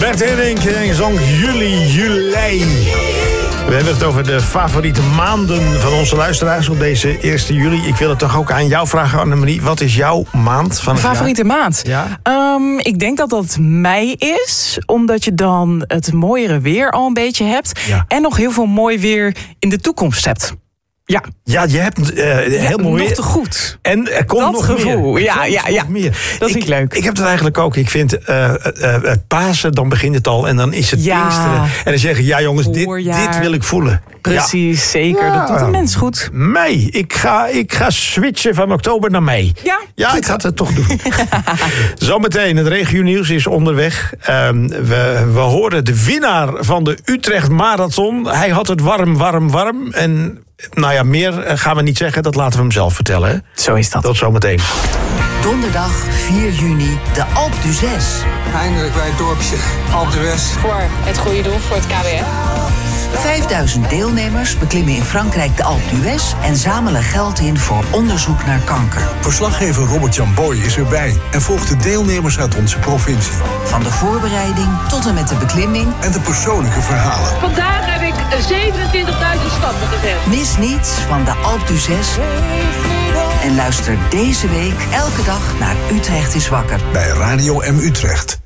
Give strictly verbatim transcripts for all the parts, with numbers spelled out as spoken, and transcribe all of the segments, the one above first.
Bert Haring en zong Juli, Juli. We hebben het over de favoriete maanden van onze luisteraars op deze eerste juli. Ik wil het toch ook aan jou vragen, Annemarie. Wat is jouw maand van het favoriete jaar? maand? Ja? Um, ik denk dat dat mei is. Omdat je dan het mooiere weer al een beetje hebt. Ja. En nog heel veel mooi weer in de toekomst hebt. Ja, Ja, je hebt uh, heel ja, mooi nog weer. te goed. En er komt Dat nog gevoel, meer. Er ja, komt ja, nog ja. meer. Dat vind ik leuk. Ik heb het eigenlijk ook. Ik vind uh, uh, uh, Pasen, dan begint het al. En dan is het Ja. Pinksteren. En dan zeggen, ja jongens, dit, Voorjaar. dit wil ik voelen. Precies, Ja. zeker. Ja. Dat doet een mens goed. Mei. Ik ga, ik ga switchen van oktober naar mei. Ja, Ja, goed. ik ga het toch doen. Zometeen, het regionieuws is onderweg. Um, we, we horen de winnaar van de Utrecht Marathon. Hij had het warm, warm, warm. En nou ja, meer gaan we niet zeggen. Dat laten we hem zelf vertellen. Hè? Zo is dat. Tot zometeen. Donderdag vier juni, de Alpe d'Huez. Eindelijk bij het dorpje Alpe d'Huez. Voor het goede doel, voor het K W F. vijfduizend deelnemers beklimmen in Frankrijk de Alpe d'Huez en zamelen geld in voor onderzoek naar kanker. Verslaggever Robert-Jan Boy is erbij en volgt de deelnemers uit onze provincie. Van de voorbereiding tot en met de beklimming. En de persoonlijke verhalen. Vandaag heb ik zevenentwintigduizend stappen gezet. Mis niets van de Alpe d'Huez. En luister deze week elke dag naar Utrecht is wakker. Bij Radio M Utrecht.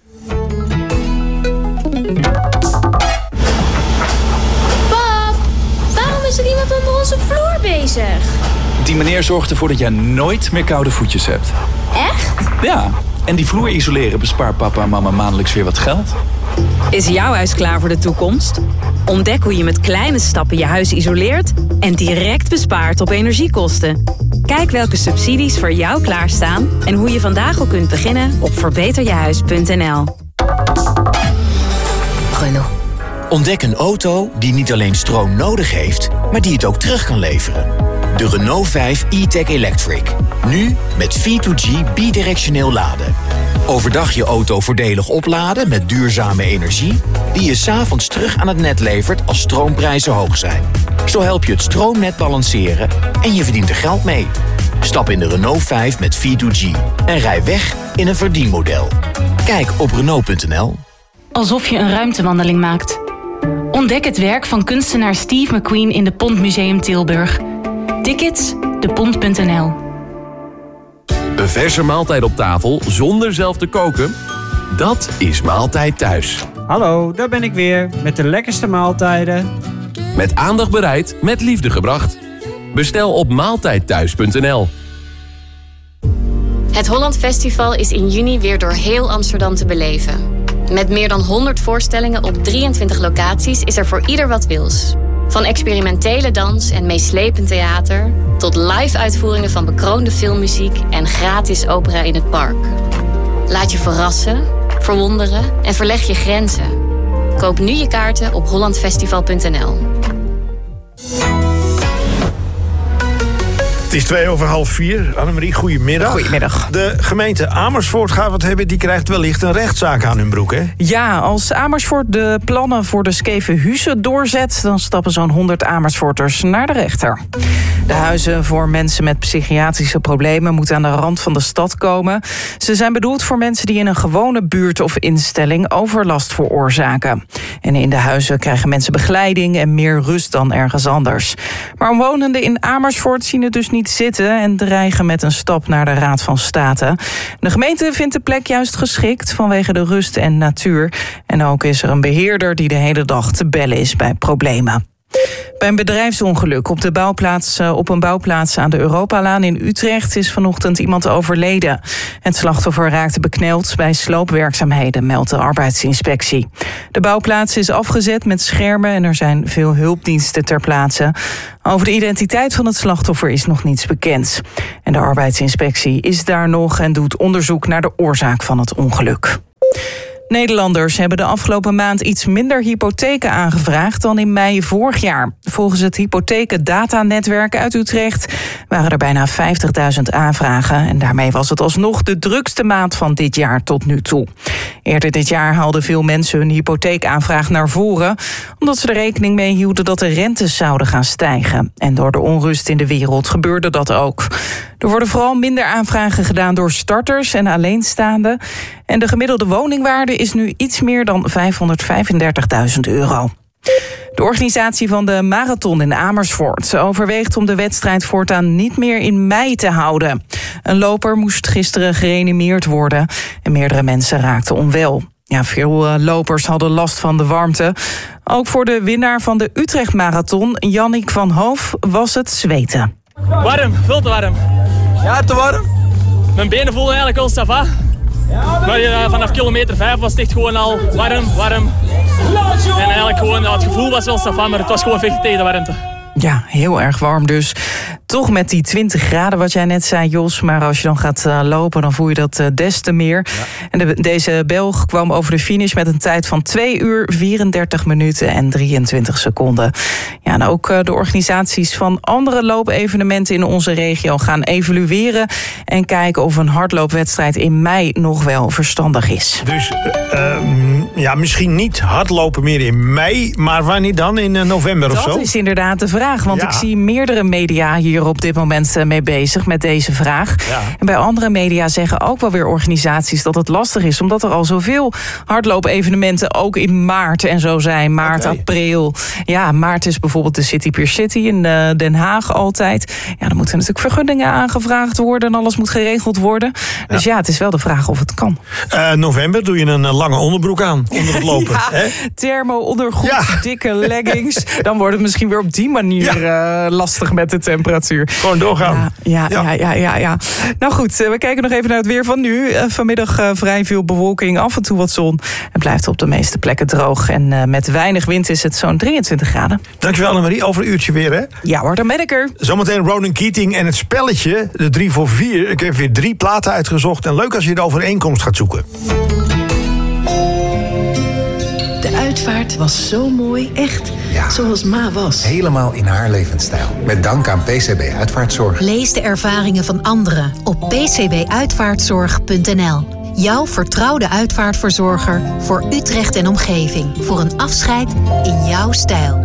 Pap, waarom is er iemand onder onze vloer bezig? Die meneer zorgt ervoor dat jij nooit meer koude voetjes hebt. Echt? Ja, en die vloer isoleren bespaart papa en mama maandelijks weer wat geld. Is jouw huis klaar voor de toekomst? Ontdek hoe je met kleine stappen je huis isoleert en direct bespaart op energiekosten. Kijk welke subsidies voor jou klaarstaan en hoe je vandaag al kunt beginnen op verbeter je huis punt n l. Renault. Ontdek een auto die niet alleen stroom nodig heeft, maar die het ook terug kan leveren. De Renault vijf e-tech Electric. Nu met V twee G bidirectioneel laden. Overdag je auto voordelig opladen met duurzame energie, die je 's avonds terug aan het net levert als stroomprijzen hoog zijn. Zo help je het stroomnet balanceren en je verdient er geld mee. Stap in de Renault vijf met V twee G en rij weg in een verdienmodel. Kijk op Renault punt n l. Alsof je een ruimtewandeling maakt. Ontdek het werk van kunstenaar Steve McQueen in de Pont Museum Tilburg. Tickets, de pont punt n l. Een verse maaltijd op tafel zonder zelf te koken? Dat is Maaltijd Thuis. Hallo, daar ben ik weer met de lekkerste maaltijden. Met aandacht bereid, met liefde gebracht. Bestel op maaltijd thuis punt n l. Het Holland Festival is in juni weer door heel Amsterdam te beleven. Met meer dan honderd voorstellingen op drieëntwintig locaties is er voor ieder wat wils. Van experimentele dans en meeslepend theater tot live-uitvoeringen van bekroonde filmmuziek en gratis opera in het park. Laat je verrassen, verwonderen en verleg je grenzen. Koop nu je kaarten op holland festival punt n l. Het is twee over half vier. Annemarie, goedemiddag. Goedemiddag. De gemeente Amersfoort gaat wat hebben. Die krijgt wellicht een rechtszaak aan hun broek, hè? Ja, als Amersfoort de plannen voor de Skevenhuizen doorzet, dan stappen zo'n honderd Amersfoorters naar de rechter. De huizen voor mensen met psychiatrische problemen moeten aan de rand van de stad komen. Ze zijn bedoeld voor mensen die in een gewone buurt of instelling overlast veroorzaken. En in de huizen krijgen mensen begeleiding en meer rust dan ergens anders. Maar omwonenden in Amersfoort zien het dus niet zitten en dreigen met een stap naar de Raad van State. De gemeente vindt de plek juist geschikt vanwege de rust en natuur. En ook is er een beheerder die de hele dag te bellen is bij problemen. Bij een bedrijfsongeluk op, de bouwplaats, op een bouwplaats aan de Europalaan in Utrecht is vanochtend iemand overleden. Het slachtoffer raakte bekneld bij sloopwerkzaamheden, meldt de arbeidsinspectie. De bouwplaats is afgezet met schermen en er zijn veel hulpdiensten ter plaatse. Over de identiteit van het slachtoffer is nog niets bekend. En de arbeidsinspectie is daar nog en doet onderzoek naar de oorzaak van het ongeluk. Nederlanders hebben de afgelopen maand iets minder hypotheken aangevraagd dan in mei vorig jaar. Volgens het hypothekendatanetwerk uit Utrecht waren er bijna vijftigduizend aanvragen. En daarmee was het alsnog de drukste maand van dit jaar tot nu toe. Eerder dit jaar haalden veel mensen hun hypotheekaanvraag naar voren, omdat ze er rekening mee hielden dat de rentes zouden gaan stijgen. En door de onrust in de wereld gebeurde dat ook. Er worden vooral minder aanvragen gedaan door starters en alleenstaanden. En de gemiddelde woningwaarde is nu iets meer dan vijfhonderdvijfendertigduizend euro. De organisatie van de marathon in Amersfoort overweegt om de wedstrijd voortaan niet meer in mei te houden. Een loper moest gisteren gereanimeerd worden en meerdere mensen raakten onwel. Ja, veel uh, lopers hadden last van de warmte. Ook voor de winnaar van de Utrecht Marathon, Jannik van Hoof, was het zweten. Warm, veel te warm. Ja, te warm? Mijn benen voelden eigenlijk al sava. Maar uh, vanaf kilometer vijf was het echt gewoon al warm, warm. En eigenlijk gewoon, uh, het gevoel was wel sava, maar het was gewoon vechten tegen de warmte. Ja, heel erg warm dus. Toch met die twintig graden wat jij net zei, Jos. Maar als je dan gaat uh, lopen, dan voel je dat uh, des te meer. Ja. En de, deze Belg kwam over de finish met een tijd van twee uur, vierendertig minuten en drieëntwintig seconden. Ja, en ook uh, de organisaties van andere loopevenementen in onze regio gaan evalueren en kijken of een hardloopwedstrijd in mei nog wel verstandig is. Dus uh, ja, misschien niet hardlopen meer in mei, maar wanneer dan? In uh, november dat of zo? Dat is inderdaad de vraag, want ja. ik zie meerdere media hier op dit moment mee bezig met deze vraag. Ja. En bij andere media zeggen ook wel weer organisaties dat het lastig is, omdat er al zoveel hardloopevenementen ook in maart en zo zijn. Maart, okay. april. Ja, maart is bijvoorbeeld de City Pier City in uh, Den Haag altijd. Ja, dan moeten natuurlijk vergunningen aangevraagd worden en alles moet geregeld worden. Ja. Dus ja, het is wel de vraag of het kan. Uh, november doe je een uh, lange onderbroek aan onder het lopen. Ja, hè? thermo-ondergoed, ja. dikke leggings. Dan wordt het misschien weer op die manier ja. uh, lastig met de temperatuur. Gewoon doorgaan. Ja, ja, ja. Ja, ja, ja. Nou goed, we kijken nog even naar het weer van nu. Uh, vanmiddag uh, vrij veel bewolking, af en toe wat zon. Het blijft op de meeste plekken droog. En uh, met weinig wind is het zo'n drieëntwintig graden. Dankjewel Annemarie, over een uurtje weer hè? Ja hoor, dan ben ik er. Zometeen Ronan Keating en het spelletje, de drie voor vier. Ik heb weer drie platen uitgezocht. En leuk als je de overeenkomst gaat zoeken. De uitvaart was zo mooi, echt ja, zoals Ma was. Helemaal in haar levensstijl. Met dank aan P C B Uitvaartzorg. Lees de ervaringen van anderen op p c b uitvaartzorg punt n l. Jouw vertrouwde uitvaartverzorger voor Utrecht en omgeving. Voor een afscheid in jouw stijl.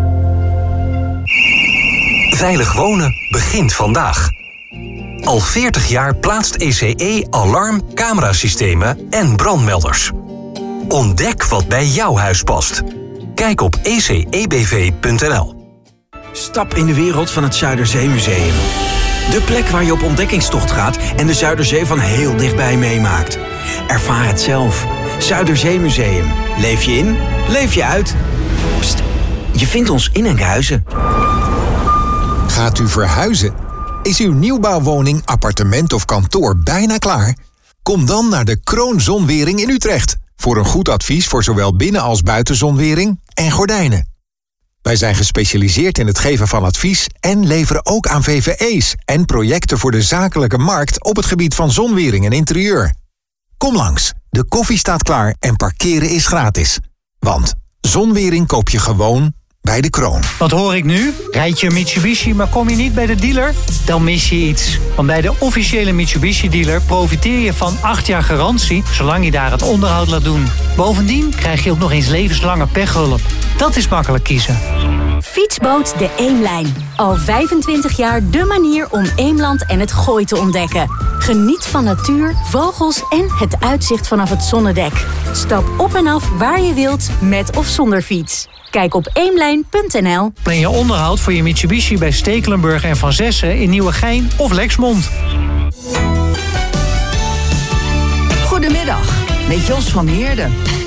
Veilig wonen begint vandaag. Al veertig jaar plaatst E C E alarm, camerasystemen en brandmelders. Ontdek wat bij jouw huis past. Kijk op e c e b v punt n l. Stap in de wereld van het Zuiderzeemuseum. De plek waar je op ontdekkingstocht gaat en de Zuiderzee van heel dichtbij meemaakt. Ervaar het zelf. Zuiderzeemuseum. Leef je in, leef je uit. Pst, je vindt ons in Enkhuizen. Gaat u verhuizen? Is uw nieuwbouwwoning, appartement of kantoor bijna klaar? Kom dan naar de Kroon Zonwering in Utrecht. Voor een goed advies voor zowel binnen- als buitenzonwering en gordijnen. Wij zijn gespecialiseerd in het geven van advies en leveren ook aan V V E's en projecten voor de zakelijke markt op het gebied van zonwering en interieur. Kom langs, de koffie staat klaar en parkeren is gratis. Want zonwering koop je gewoon bij de Kroon. Wat hoor ik nu? Rijd je een Mitsubishi, maar kom je niet bij de dealer? Dan mis je iets. Want bij de officiële Mitsubishi-dealer profiteer je van acht jaar garantie, zolang je daar het onderhoud laat doen. Bovendien krijg je ook nog eens levenslange pechhulp. Dat is makkelijk kiezen. Fietsboot de Eemlijn. Al vijfentwintig jaar de manier om Eemland en het Gooi te ontdekken. Geniet van natuur, vogels en het uitzicht vanaf het zonnedek. Stap op en af waar je wilt, met of zonder fiets. Kijk op eemlijn punt n l. Plan je onderhoud voor je Mitsubishi bij Stekelenburg en Van Zessen in Nieuwegein of Lexmond. Goedemiddag, met Jos van Heerden.